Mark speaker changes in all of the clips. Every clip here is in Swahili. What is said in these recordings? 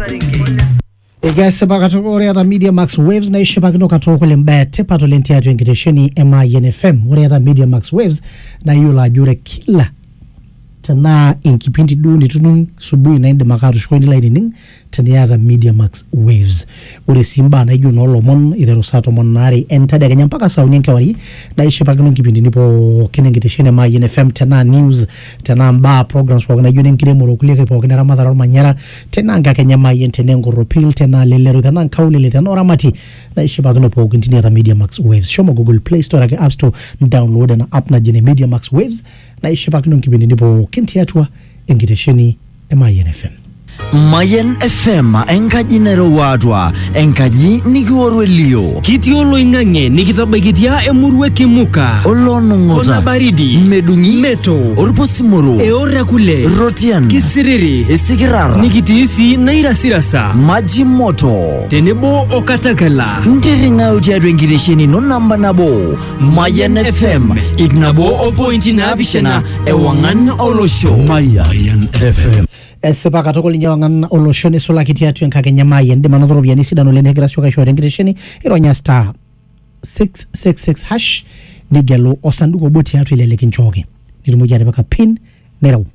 Speaker 1: Igasipa kategori ata Media Max Waves na ishipa kino katokole mbaya tepa tolenti ya tuengitesheni MINFM. Uri ata Media Max Waves na yula jure kila tana inkipindi duni tunun subui na indi makatu shkweni la inining tani ata Media Max Waves. Uri simba na iju nolo mon idhero sato mon nari entade kanya mpaka sauni nke wari na ishipa kino kipindi nipo kinengitesheni MINFM tana news tana mba programs kwa kina yu nenkire murokulika kwa kina ramadhara manyara tena nga kenya mayen tena ngoropil tena leleru tena nkaulele tena oramati na ishipa kino po kintini ata Media Max Waves. Shoma Google Play Store ake App Store download na app na jine Media Max Waves na ishipa kino kipindi nipo kinti yatua engitesheni MINFM.
Speaker 2: Mayen FM enkaji nero wadwa enkaji nikiorwe liyo
Speaker 3: kiti olo ingange nikitabagitia emurwe kimuka
Speaker 2: olonongota
Speaker 3: ona baridi
Speaker 2: medungi
Speaker 3: meto
Speaker 2: orposimoro
Speaker 3: eora kule
Speaker 2: rotian
Speaker 3: kisiriri
Speaker 2: esikirara
Speaker 3: nikitiisi nairasirasa
Speaker 2: maji moto
Speaker 3: tenebo okatakala
Speaker 2: ndiringa utiatu engitesheni no namba nabo Mayen FM ignabo opointi nabishana ewangan olosho Mayen FM.
Speaker 1: Esipa katokoli nyawangan oloshone sola kiti atu yankake nyamaye ndi manadhuru ya nisi dano lene grasyoka shore ngitesheni ironya star 666 hash nigelo osanduko boti atu ilele kinchoge nirumuja repaka pin nerau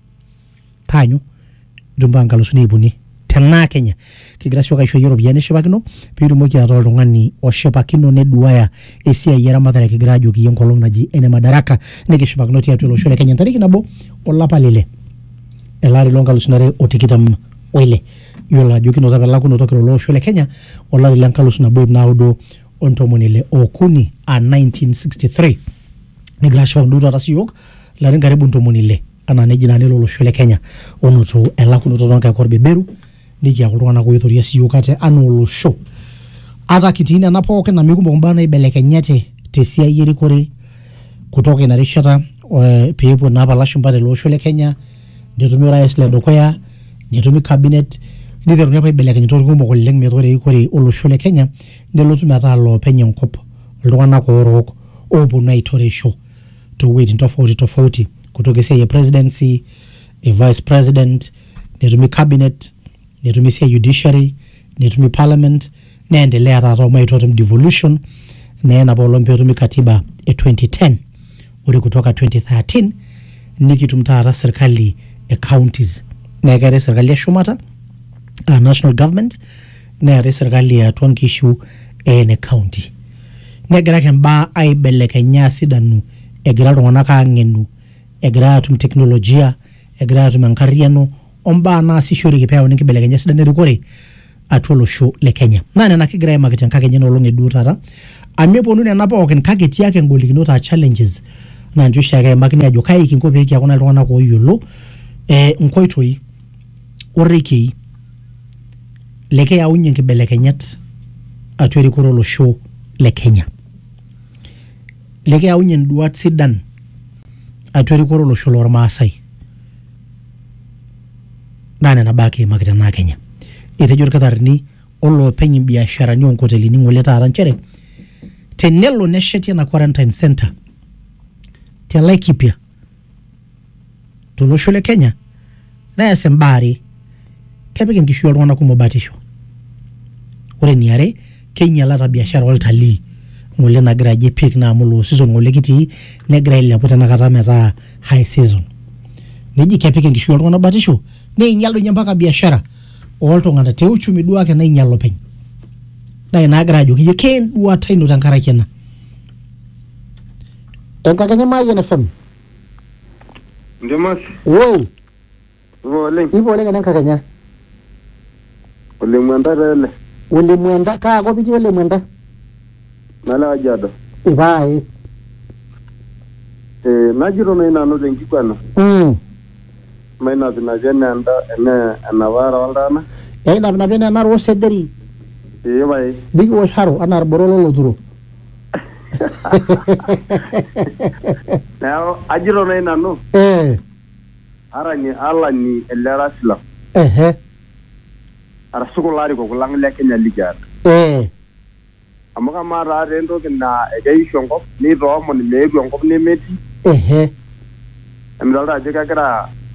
Speaker 1: tanyo dumbanga lusuni ibuni tena Kenya kigrasyoka shore yorobiyane shibakino pirumuja atolo ngani oshepakino neduwaya esia yera madhara kigrajo kiyenkolong naji ene madaraka nekishibakino tia atu oloshone Kenya ntariki nabo olapa lile elari longa lusunare otikitam oile yola jukino tabela kuno tokero lo shole Kenya olari lanka lusuna boy naudo ontomonile okuni a 1963 ni grashwa nduto atasiyok larin karibu ntomonile ana nejina nelo lo shole Kenya onoto ela kuno totonka korbe beru niki akulwana ko yotoria siyokate anu lo show ata kitini anapoke na mikumbo mbana ibelekenyate tesia yiri kore kutoka inarishata peepo na balashambale lo shole Kenya netumi rais le dokoya netumi cabinet nidheru nyapa ibeleka nyitori kumbo koleng metore ikori oloshole Kenya nelotu meta lo penye nkop lwana ko oroko obu na itoresho to wait tofauti kutoka sia presidency vice president netumi cabinet netumi sia judiciary netumi parliament naendelea tata maitotum devolution na bolo mpetumi katiba 2010 uri kutoka 2013 nikitumtara serikali counties na gare serikali ya Shumata national government na gare serikali ya Twankishu ene county na gare kemba ai belekenya sidanu egira lwana ngenu egira atum teknolojia egira atum ankariano omba na sishori kipeo nikibelekenya sidanu rikore atolo show le Kenya nana nakigira market Kenya no longe dutara ameponu ne napa oken kageti yake ngolikino ta challenges na njosha ga makini ajo kai kinkope yake akona lwana ko yulo nkoitoi oreki leke ya unye nkibelekenyat atweri korolo show le Kenya leke ya unye nduat sidan atweri korolo show lor Maasai nane na baki makita na Kenya itejor katarni olo penyi biashara nyo nkotelini ngoleta aranchere tenelo nesheti na quarantine center tia Laikipia tolo shule Kenya na yasembari kepeke nkishu yalwana kumobatisho ore niare Kenya lata biashara waltali ngole na graje pick na amulo season ngole kiti negra ile apota na kata meta high season niji kepeke nkishu yalwana batisho ne inyalo nyambaka biashara olto ngata te uchumi duake na inyalo peny na inagrajo kije ken duwa taino tankara kena Kenya MINFM
Speaker 4: Ndimas.
Speaker 1: Woi.
Speaker 4: Ibo
Speaker 1: lenga nanka Kenya.
Speaker 4: Ole mwenda rele.
Speaker 1: Ole mwenda ka ko biti ole mwenda.
Speaker 4: Nala ajado.
Speaker 1: Ibai.
Speaker 4: Najiro na ina no dengi kwano. Maina tunajena anda ene anawara waldana.
Speaker 1: Na bena na ro sederi.
Speaker 4: Bai.
Speaker 1: Bigi wo haro anar borolo lo duro.
Speaker 4: Now ajiro na ina no. Arani alani elera sila. Ara sukulari ko kulang le Kenya ligar. Amaka mara rendo kina egeisho ngop ni romo ni mebu ngop ni meti. Emdalda jeka kara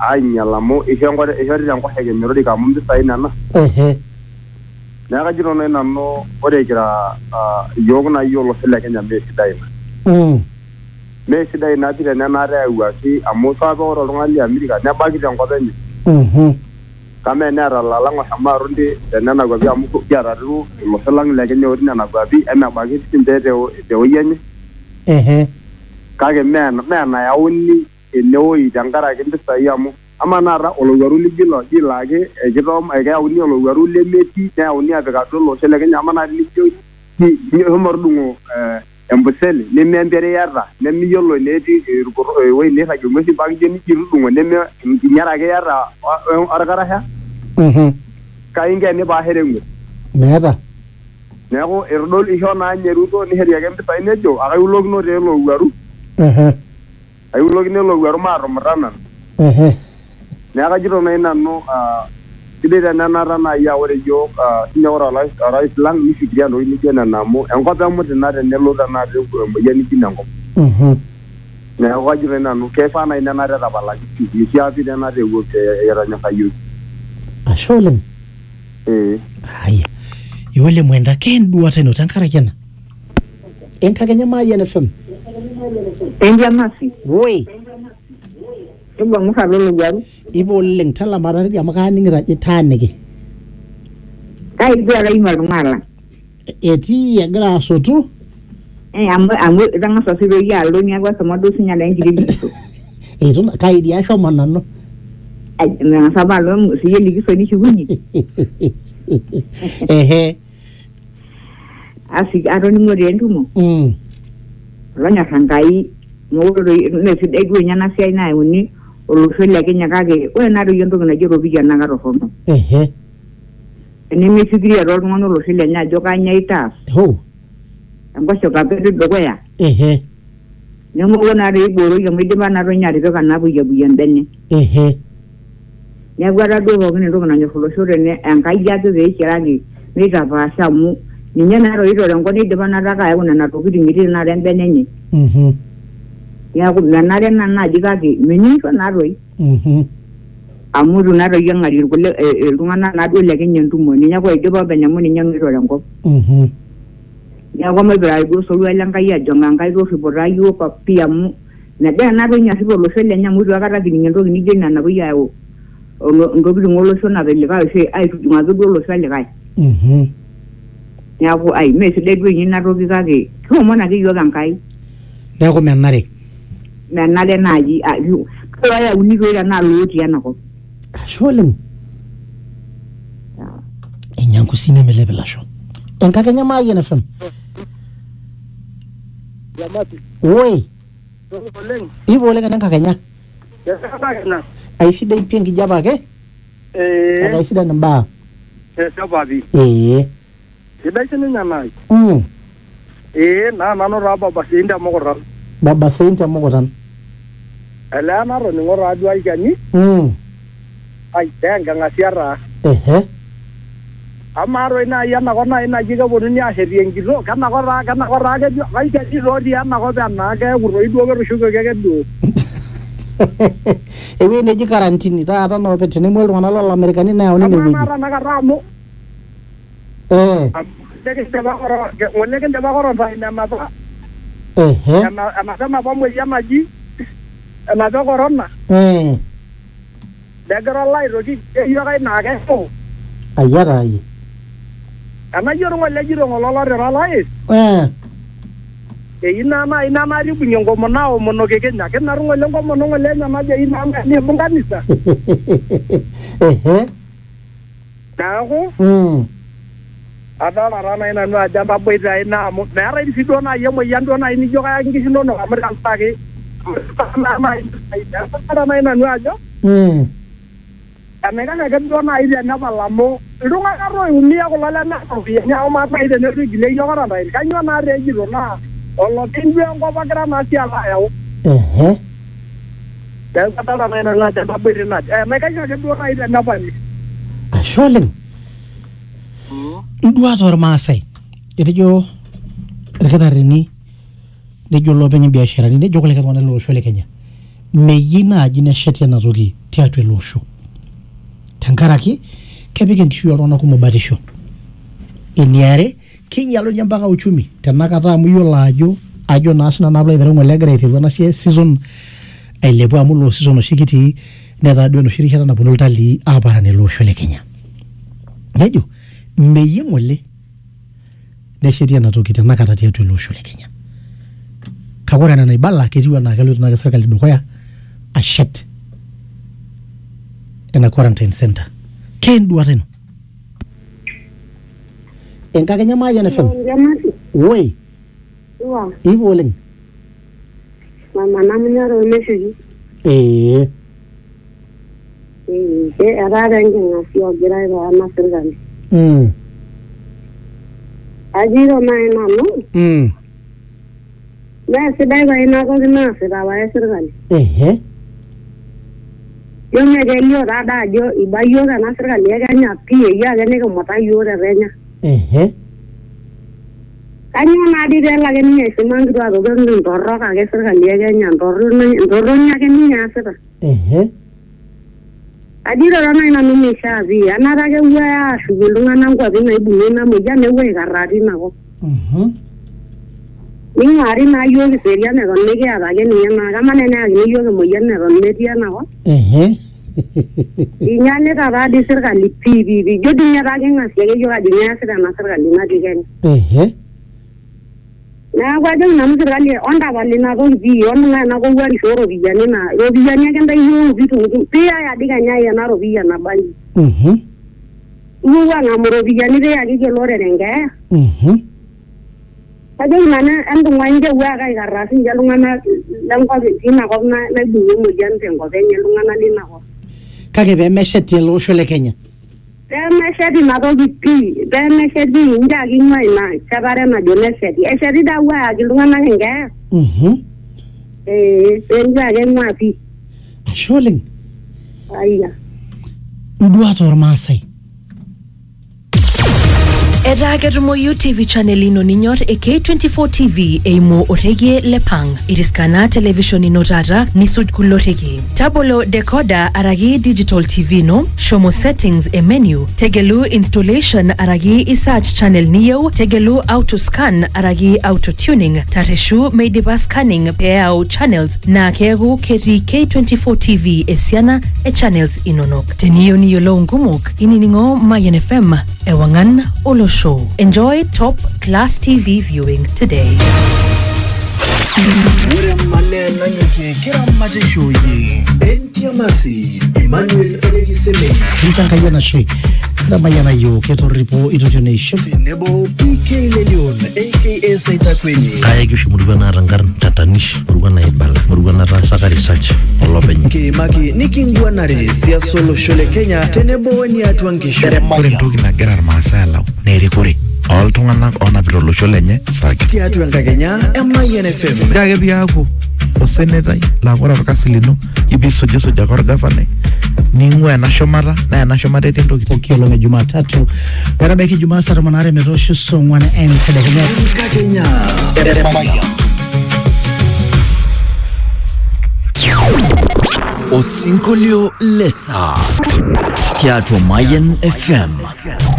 Speaker 4: ainyalamu ishorita enkoshe kemerori kamu mpisai nena neeku kajito nai nanu ore kira iyiok nai olosho le Kenya meesidai ina meesidai ina pii tenenaata eyauaki amu saa ore oltung'ani le Amerika nebaiki tenkop enye kama eneeta lalang oshomo arundi tenena kwapi amu kiata tu olosho lang le Kenya otii nena kwapi emebaiki sinche tewoi enye kake mee nayauni enewoi tenkaraki mpisai amu ama naata olowuaru lijilo ake keyauni olowuaru lemetii neyauni apik atua olosho le Kenya ama naati lijo homo tudung'o embuseli nemempere iyata nemiyiolo netii ewoi neirragie ng'uesi paa kijo niji tudung'o enkinyara ake iyata orkarasha kaingeni paashere eng'ues
Speaker 1: meeta
Speaker 4: neeku itodolu isho naa nye Ruto nishori ake mpisai nejo akaiulokino tee lowuaru aiulokino lowuaru maatumutana neeku kajito nai nanu sidai tenenata nai ore iyiok sinye ore orais lang nifikiria ntokitin nijo nena amu enkop emut ina tenelo tenaata emoyian nijo ina enkop neeku kajito nanu keifaa nai nenare etapalaki mishaa pii nenare ewuo etonyorrayioki
Speaker 1: ashe oleng haya iwole mwenda kenduata ino tenkaraki ena enkakenya Mayian FM
Speaker 5: enjamasi
Speaker 1: woi
Speaker 5: ibang'uka lolowuaru
Speaker 1: ibo oleng talamarari amu kaaning'ita itaaniki
Speaker 5: kaidua kaima iltung'ana
Speaker 1: etii egira asotu
Speaker 5: amu itang'asa siroyie alo niaku eshomo duo sinyala enkiti likiso
Speaker 1: eitu kaidi ashomo nanu
Speaker 5: nang'asa apa alo siyie likiso nishukunye asi atoning'o tee entumo olonyorr Enkai mesidai duo ninye ena siai nayauni olosho le Kenya kake ore naa doi entoki naji eropiyia naa katorrono enemifikiria toltung'ani olosho lenye ajo kanyoo itaas enkoshoke apa etii dukuya nemoku naa doi ibooroki amu idipa naa doi ninye atipika naa puyiapuyia embene neeku etaa duo pookin entoki nanyorr olosho tene Enkai ake peishiraki meitapaasha amu ninye naa doi tenkop nidipa nataka ayau nena tokitin etii naata embene enye neeku menare ena naaji kake menyisho naatoi amu itu naatoi eng'arie iltung'anak naaduo le Kenya entumo ninye ake oidipa openy amu ninye ng'ito tenkop neeku amaipiraki duo solua lenkai ajo Enkai torripo taa yiok pii amu megira naatoi ninye arrip olosho lenye amu itu aikata kining entoki nijo ina napuoi ayau intokitin olosho nape likae oshi aitujung'aki duo olosho likae neeku meesidai duo ninye ina toki kake kiomon ake yiok Enkai
Speaker 1: neeku menare
Speaker 5: naaji kalo ayauni toi tenaalo otii enakop
Speaker 1: ashe oleng enyangusi nemelepelasho enkakenya Mayian FM woi ibo oleng enkakenya aisidai pii enkijape ake akaisidan imbaa
Speaker 4: sidai sininye nai naa nanu taa Baba Saint Amukutan ele natoning'o taaduo aikani enkang'asia taa amaa toi nai enakop nai naji keponunui aashetie enkito kenakop taa kejo kaikeni tootii enakop enaa keeku toi duo ketushukoki ake duo
Speaker 1: ewueji neji karantini taata noope tenemoi iltung'anak lolamerikani neyauni inewueji
Speaker 4: amaa tanakata amu ng'ole kindipa quarantine enapa enapa moyian naji enapa corona negira aitoki iyiok naa keeku
Speaker 1: ayiataayie
Speaker 4: enayio ng'ole jito ng'ole olotira lai eyi naa nai nanaribunye enkomono aomonoki Kenya kinaru ng'ole enkomono ng'ole enye najo eyi naa niibung kanisa neeku adolta taa nai nanu ajo entaboita ina amu meetai sii duo nai emoyian duo nai nijo kayaki nkishu inonok amu irkansaaki adolta nai nanu ajo enaikash ake duo nai tenepal amu iltung'anak oiumia kulo lemeeta ropiyiani amu matai tenetu igile yiok quarantine kanyoo naa tee ejito naa olopeny duo enkop agira naa sii alo ayau neeku adolta nai nanu ajo entaboita ina ajo enaikash ake duo nai tenepali
Speaker 1: ashe oleng iduata ormaasai etejo irkitarini nejo loopeny biasharani nejo kulikae tung'anak lolosho le Kenya meyieu naaji nesheti ena toki tiatua ele osho tenkaraki kepik enkishui oltung'anak kumok batisho. Eniare kinyalo ninye mpaka uchumi tenakata amu iyiolo ajo naa sinanu nalo aitereu egira aiteru ena season ailepu amu ilo season oshi kitii netaa duo enoshi rishata naponu iltalii aaparan ele osho le Kenya. Nejo meyieu ng'ole nesheti ena toki tenakata tiatua ele osho le Kenya. Kake ore ena naibala ketiu enaa keloito naa serkali dukuya ashet ena quarantine center. Kenduata ino enkakenya Mayian FM. Woi ipo oleng
Speaker 5: mama namunyaro meshoji arara ngasi ogira ina serikali ajiro maina no na sidai ba ina ko na sida ba serikali yo me gelio rada yo ibayo na serikali ya Kenya pia ya gane ko mata yo renya kanyo na di de la gene semang do ado ndo torro ka ge serikali ya Kenya torro nya ke ni aseta adiro rana ina numi shavi anara ke wa shugulunga na ngwa bina ibunye na moja ne we garari na ko ni ngari na yo ke seria ne ronne ke ada ke ni na kama ne na ni yo ke moja ne ronne tia na ko inyane ka ba di serikali pibi jo dunya ba ke ngasi ke yo adi nya sera na serikali na di ken na kwa jeng na serikali onda wali na ko bi on na ko wari shoro bi yani na ro bi yani ke ndai yo bitu pia ya diga nya ya na ro bi ya na bali uwa na mo bi yani de ya ke lore renge aja mana andu nganje wa ga garasi jalungana lang ko ina ko na du mo jan tengo de jalungana lina ko
Speaker 1: kake be mesheti ele osho le Kenya
Speaker 5: mesheti na do pi be mesheti inja gi mai na sabare na do mesheti esheti da wa jalungana nge enja ge ma pi
Speaker 1: asholing
Speaker 5: aiya
Speaker 1: ndua tormasai
Speaker 6: Eta ketumoyu TV channel ino ninyor e K24 TV eimo orege lepang. Iriskana television ino tata nisud kulorege. Tabolo decoder aragi digital TV no, shomo settings e menu, tegelu installation aragi isearch channel niyo, tegelu auto scan aragi auto tuning, tareshu meidipa scanning peao channels na kegu keti K24 TV esiana e channels inonok. Teniyo niyo lo ngumuk, ininingo Mayian FM, ewangan olo show. Enjoy top class TV viewing today.
Speaker 2: Ure maneno nyuki kira matishuyi Entiamasi Emmanuel Elegiseme
Speaker 1: Nchanga yana shi Kama yana yu keto ripo ito nation
Speaker 2: Nebo PK Lelion aka Saita Kwenye
Speaker 7: Kaya kishi murugana rangar tatanish Murugana ibala Murugana rasaka research Olopenye
Speaker 2: Kimaki nikingua nare Sia solo shole Kenya Tenebo weni atuangisho
Speaker 7: Kure ntoki na gerar maasa lau Nere kure oltung'anak onapita olosho lenye saki
Speaker 2: tiatua enkakenya Mayian FM
Speaker 7: kake piaku osenetai laa ore orkasi lino ipisujisuj ake orgavanai ning'ua ena shumata naa ena shumata etii ntokitin
Speaker 1: kiolong' e Jumatatu metabaiki Jumaa saa 12 metoosho saa 4 entedekenya
Speaker 2: enkakenya Mayian osinkolio lesa tiatua Mayian FM